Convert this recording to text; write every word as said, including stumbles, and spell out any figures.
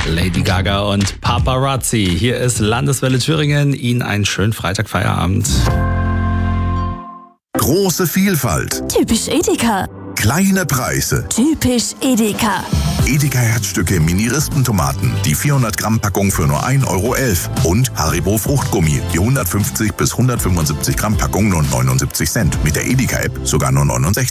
Lady Gaga und Paparazzi. Hier ist Landeswelle Thüringen. Ihnen einen schönen Freitagfeierabend. Große Vielfalt. Typisch Edeka. Kleine Preise. Typisch Edeka. Edeka Herzstücke Mini-Rispentomaten. Die vierhundert Gramm Packung für nur ein Euro elf. Und Haribo Fruchtgummi. Die hundertfünfzig bis hundertfünfundsiebzig Gramm Packung nur neunundsiebzig Cent. Mit der Edeka App sogar nur neunundsechzig.